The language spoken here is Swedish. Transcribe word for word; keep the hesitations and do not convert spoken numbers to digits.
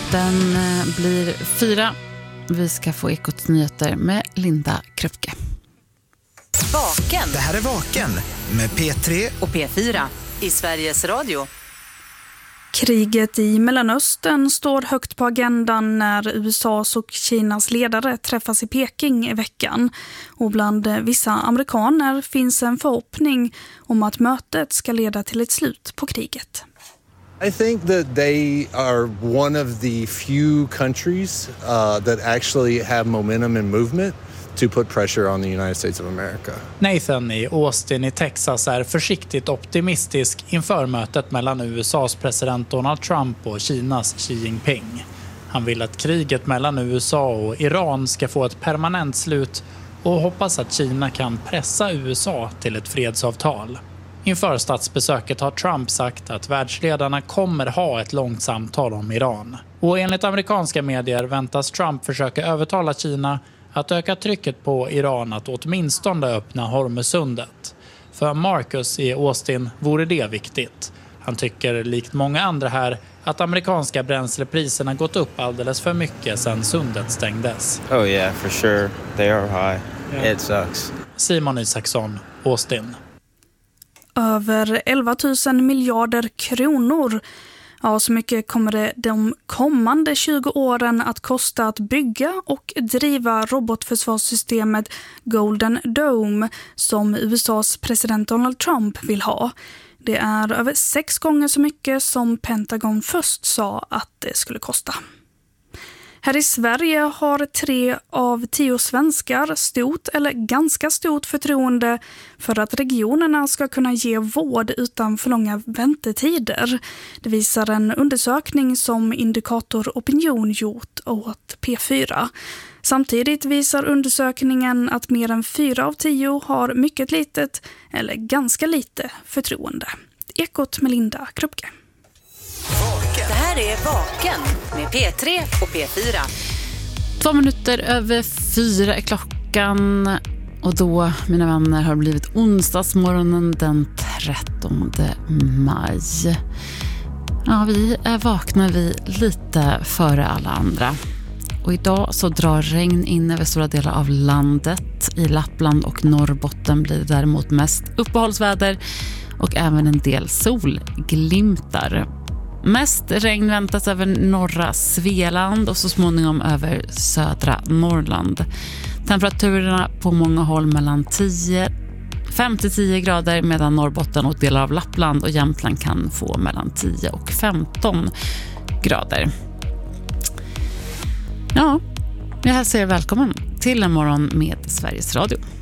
Den blir fyra. Vi ska få Ekots nyheter med Linda Kröpke. Vaken. Det här är Vaken med P tre och P fyra i Sveriges Radio. Kriget i Mellanöstern står högt på agendan när U S A:s och Kinas ledare träffas i Peking i veckan. Och bland vissa amerikaner finns en förhoppning om att mötet ska leda till ett slut på kriget. I think that they are one of the few countries uh, that actually have momentum and movement to put pressure on the United States of America. Nathan i Austin i Texas är försiktigt optimistisk inför mötet mellan U S A:s president Donald Trump och Kinas Xi Jinping. Han vill att kriget mellan U S A och Iran ska få ett permanent slut och hoppas att Kina kan pressa U S A till ett fredsavtal. Inför statsbesöket har Trump sagt att världsledarna kommer ha ett långt samtal om Iran. Och enligt amerikanska medier väntas Trump försöka övertala Kina att öka trycket på Iran att åtminstone öppna Hormuzsundet. För Marcus i Austin vore det viktigt. Han tycker likt många andra här att amerikanska bränslepriserna gått upp alldeles för mycket sedan sundet stängdes. Oh yeah, for sure. They are high. Yeah. It sucks. Simon Isaksson, Austin. Över elva tusen miljarder kronor. Ja, så mycket kommer det de kommande tjugo åren att kosta att bygga och driva robotförsvarssystemet Golden Dome som U S A:s president Donald Trump vill ha. Det är över sex gånger så mycket som Pentagon först sa att det skulle kosta. Här i Sverige har tre av tio svenskar stort eller ganska stort förtroende för att regionerna ska kunna ge vård utan för långa väntetider. Det visar en undersökning som Indikator Opinion gjort åt P fyra. Samtidigt visar undersökningen att mer än fyra av tio har mycket litet eller ganska lite förtroende. Ekot med Linda Kröpke. Det här är Vaken med P tre och P fyra. Två minuter över fyra är klockan. Och då, mina vänner, har det blivit onsdagsmorgonen den trettonde maj. Ja, vi är vakna vi lite före alla andra. Och idag så drar regn in över stora delar av landet. I Lappland och Norrbotten blir det däremot mest uppehållsväder och även en del solglimtar. Mest regn väntas över norra Svealand och så småningom över södra Norrland. Temperaturerna på många håll mellan fem till tio grader medan Norrbotten och delar av Lappland och Jämtland kan få mellan tio och femton grader. Ja, jag hälsar er välkommen till en morgon med Sveriges Radio.